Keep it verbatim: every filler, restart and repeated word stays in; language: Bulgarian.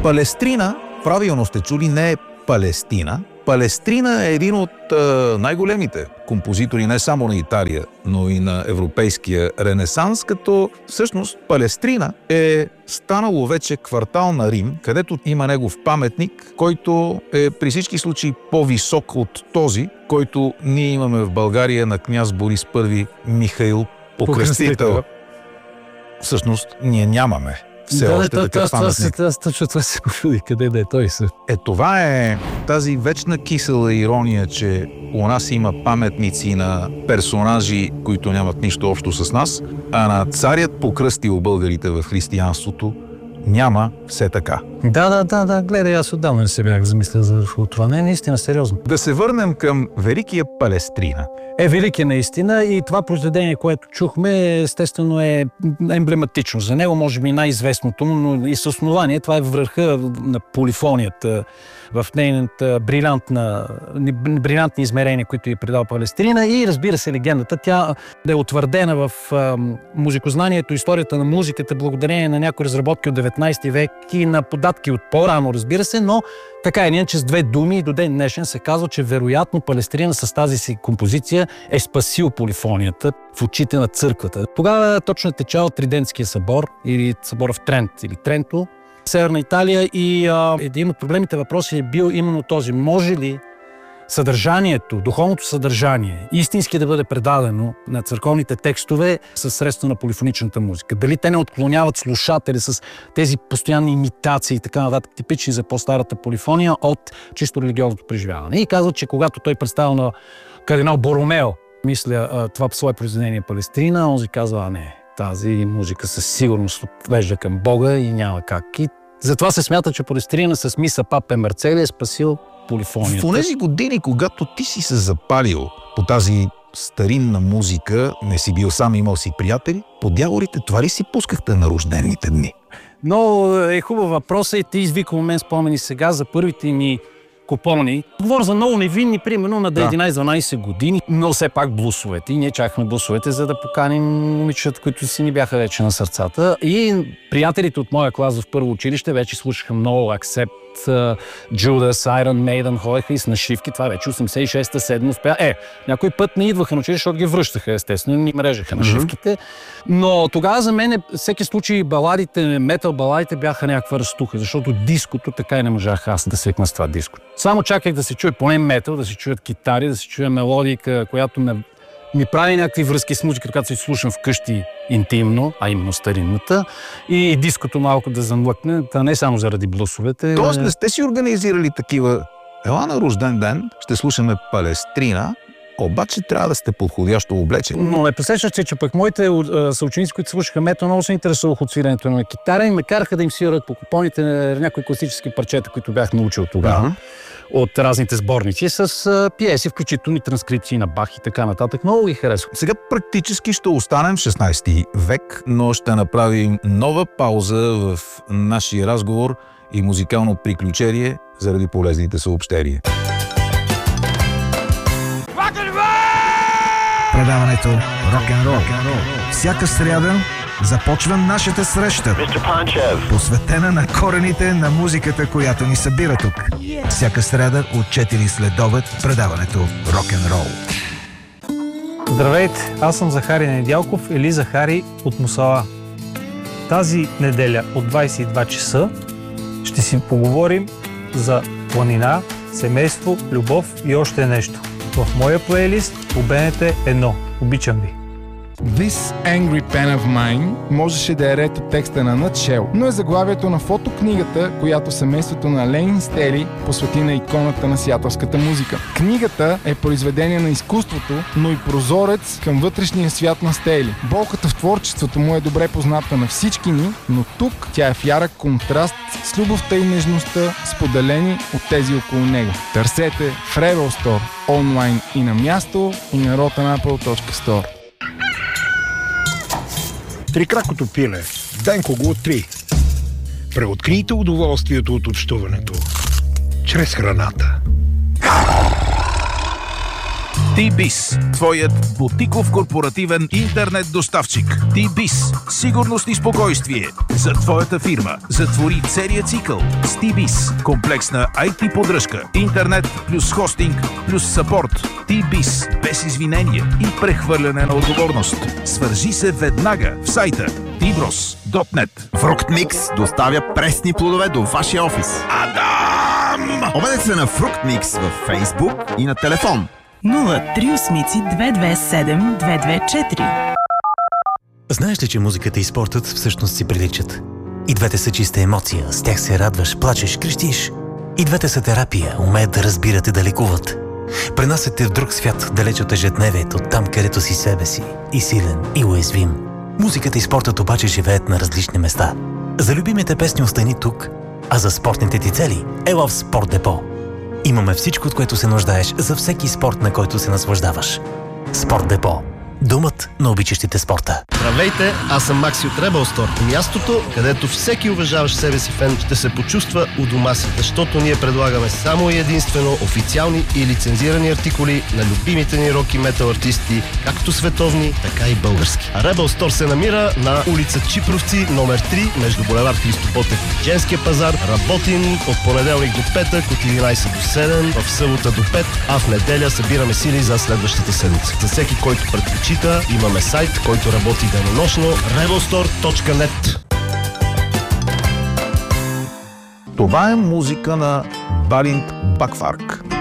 Палестрина, правилно сте чули, не е Палестина. Палестрина е един от а, най-големите композитори не само на Италия, но и на европейския ренесанс, като всъщност Палестрина е станало вече квартал на Рим, където има негов паметник, който е при всички случаи по-висок от този, който ние имаме в България на княз Борис Първи Михаил Покръстител. Всъщност ние нямаме все да, още да, такъв паметник. Аз точно това се почуди, къде да е той се. Е, това е тази вечна кисела ирония, че у нас има паметници на персонажи, които нямат нищо общо с нас, а на царят покръстил българите в християнството няма все така. Да, да, да, да, гледай, аз отдавна не се бях замисля за това. Не, наистина, сериозно. Да се върнем към великия Палестрина. Е, велики наистина, и това произведение, което чухме, естествено е емблематично. За него може би най-известното, но и с основание. Това е върха на полифонията, в нейната брилянтна, брилянтни измерения, които е предал Палестрина, и разбира се легендата. Тя е утвърдена в а, музикознанието, историята на музиката, благодарение на някои разработки от деветнайсети век и на податки от по-рано, разбира се, но така е, че с две думи и до ден днешен се казва, че вероятно Палестрина с тази си композиция е спасил полифонията в очите на църквата. Тогава точно е течал Тридентския събор или събора в Трент или Тренто, Северна Италия, и а, един от проблемите въпроси е бил именно този: може ли съдържанието, духовното съдържание, истински да бъде предадено на църковните текстове със средства на полифоничната музика? Дали те не отклоняват слушатели с тези постоянни имитации и така нататък, типични за по-старата полифония, от чисто религиозното преживяване? И казват, че когато той представил на кардинал Боромео, мисля, това свое произведение Палестрина, онзи казва: а не, тази музика със сигурност отвежда към Бога и няма как. И затова се смята, че Палестрина с миса Папе Марцели е спасил полифонията. В тези години, когато ти си се запалил по тази старинна музика, не си бил сам, имал си приятели, по дяволите това ли си пускахте на рождените дни? Но е хубав въпрос, и ти извика у мен спомени сега за първите ми купони. Говоря за много невинни, примерно на единайсет-дванайсет години, но все пак блусовете. И ние чакахме блусовете, за да поканим момичета, които си ни бяха вече на сърцата. И приятелите от моя клас в първо училище вече слушаха много Accept, Judas, Iron Maiden, ходеха и с нашивки. Това вече осемдесет и шеста седма успя. Е, някой път не идваха на училище, защото ги връщаха, естествено, ни мрежаха нашивките. Mm-hmm. Но тогава за мен, всеки случай, баладите, метал баладите бяха някаква разтуха, защото диското така и не можах аз да свикна с това диско. Само чаках да се чуе поне метал, да се чуят китари, да се чуе мелодика, която ме, ми прави някакви връзки с музика, когато се слушам вкъщи интимно, а именно старинната, и диското малко да замлъкне, да не само заради блусовете. Тоест не сте си организирали такива: ела на рожден ден, ще слушаме Палестрина, обаче трябва да сте подходящо облечени. Но ме посещаш, че, че пък моите съученици, които слушаха метал, много се интересувах от свирането на китара и ме караха да им свират по купоните на някои класически парчета, които бях научил тогава. Uh-huh. От разните сборници с а, пиеси, включително и транскрипции на Бах и така нататък. Много ги харесвам. Сега практически ще останем в шестнайсети век, но ще направим нова пауза в нашия разговор и музикално приключение заради полезните съобщения. Предаването Рок-н-рол. Всяка сряда започва нашата среща, посветена на корените на музиката, която ни събира тук. Всяка сряда от четири следобед предаването Рок-н-рол. Здравейте, аз съм Захари Недялков или Захари от Мусала. Тази неделя от двайсет и два часа ще си поговорим за планина, семейство, любов и още нещо. В моя плейлист обенете едно. Обичам ви. This Angry Pen of Mine можеше да е ред от текста на Nutshell, но е заглавието на фотокнигата, която семейството на Лейн Стели посвети на иконата на сиатълската музика. Книгата е произведение на изкуството, но и прозорец към вътрешния свят на Стели. Болката в творчеството му е добре позната на всички ни, но тук тя е в ярък контраст с любовта и нежността, споделени от тези около него. Търсете в Rebel Store, онлайн и на място, и на rotten apple точка store. Трикракото пиле. Денко го три. Преоткрийте удоволствието от общуването чрез храната. T-Biz, твоят бутиков корпоративен интернет доставчик. T-Biz, сигурност и спокойствие за твоята фирма. Затвори целият цикъл с T-Biz. Комплексна ай ти поддръжка, интернет плюс хостинг плюс съпорт. T-Biz, без извинения и прехвърляне на отговорност. Свържи се веднага в сайта ти брос точка нет. Фруктмикс доставя пресни плодове до вашия офис. Адам! Обадете се на Фруктмикс във Фейсбук и на телефон нула три осем две две седем две две четири. Знаеш ли, че музиката и спортът всъщност си приличат? И двете са чиста емоция, с тях се радваш, плачеш, крещиш. И двете са терапия, умеят да разбират и да лекуват. Пренасят те в друг свят, далеч от ежедневието, там където си себе си, и силен, и уязвим. Музиката и спортът обаче живеят на различни места. За любимите песни остани тук, а за спортните ти цели ела в Спорт Депо. Имаме всичко, от което се нуждаеш за всеки спорт, на който се наслаждаваш. Спорт Депо. Думът на обичащите спорта. Здравейте, аз съм Макси от Rebel Store. Мястото, където всеки уважаващ себе си фен ще се почувства у дома си, защото ние предлагаме само и единствено официални и лицензирани артикули на любимите ни рок и метал артисти, както световни, така и български. А Rebel Store се намира на улица Чипровци, номер три, между булевард Христо Ботев и Женския пазар. Работим от понеделник до петък, от единайсет до седем, в събота до пет, а в неделя събираме сили за следващата седмица. За всеки, който предпочита, имаме сайт, който работи денонощно rebel store точка нет. Това е музика на Балинт Бакфарк.